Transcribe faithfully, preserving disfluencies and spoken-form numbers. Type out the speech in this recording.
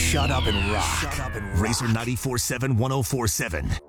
Shut up and rock. Shut up and rock. Razor ninety-four point seven, one oh four point seven.